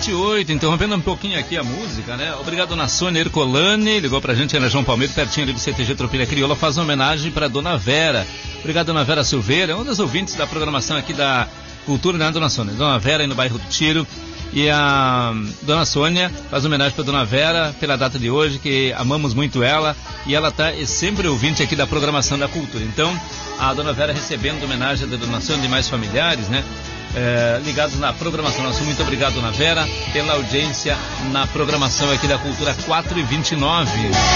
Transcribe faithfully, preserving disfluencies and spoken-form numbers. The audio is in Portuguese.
vinte e oito, interrompendo um pouquinho aqui a música, né? Obrigado, dona Sônia Ercolani, ligou pra gente, Ana João Palmeiro, pertinho ali do C T G Tropilha Crioula, faz uma homenagem pra dona Vera. Obrigado, dona Vera Silveira, uma das ouvintes da programação aqui da Cultura, né, dona Sônia? Dona Vera aí no bairro do Tiro. E a dona Sônia faz homenagem para a dona Vera pela data de hoje, que amamos muito ela, e ela está sempre ouvinte aqui da programação da Cultura. Então, a dona Vera recebendo homenagem da dona Sônia e demais familiares, né, é, ligados na programação. Nosso muito obrigado, dona Vera, pela audiência na programação aqui da Cultura quatro e vinte e nove.